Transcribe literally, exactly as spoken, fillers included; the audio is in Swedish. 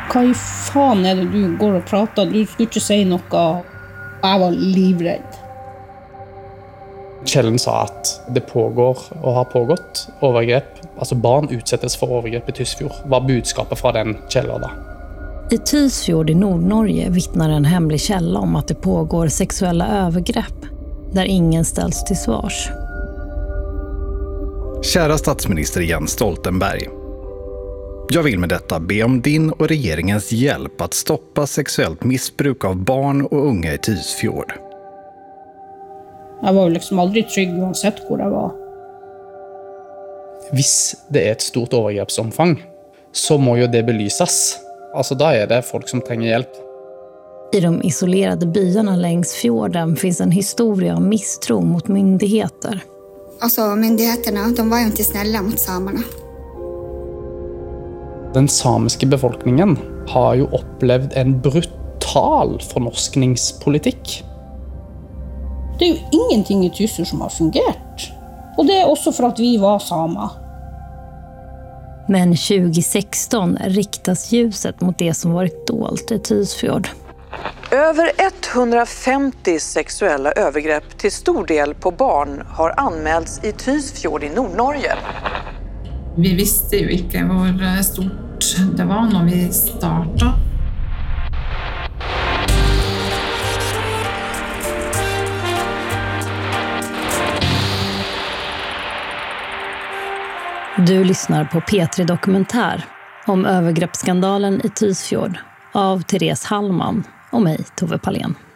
Hva i faen er det du går og prater? Du skulle ikke si noe. Jeg var livredd. Kjellen sa at det pågår og har pågått overgrep. Altså barn utsettes for overgrep i Tysfjord. Hva budskapet fra den källan da? I Tysfjord i Nordnorge vittnar en hemlig källa om att det pågår sexuella övergrepp där ingen ställs till svars. Kära statsminister Jens Stoltenberg. Jag vill med detta be om din och regeringens hjälp att stoppa sexuellt missbruk av barn och unga i Tysfjord. Jeg var jo liksom aldri trygg uansett hvor jeg var. Hvis det er et stort overgrepsomfang, så må jo det belysas. Altså da er det folk som trenger hjelp. I de isolerade byarna längs fjorden finns en historia om misstro mot myndigheter. Alltså myndigheterna, de var ju inte snälla mot samerna. Den samiske befolkningen har jo opplevd en brutal fornorskningspolitikk. Det er jo ingenting i Tysfjord som har fungert. Og det er også for at vi var samer. Men tjugo sexton riktas ljuset mot det som varit dolt i Tysfjord. Över etthundrafemtio sexuella övergrepp till stor del på barn har anmälts i Tysfjord i Nordnorge. Vi visste ju inte hur stort det var när vi startade. Du lyssnar på P tre Dokumentär om övergreppsskandalen i Tysfjord av Therese Hallman och mig, Tove Palén.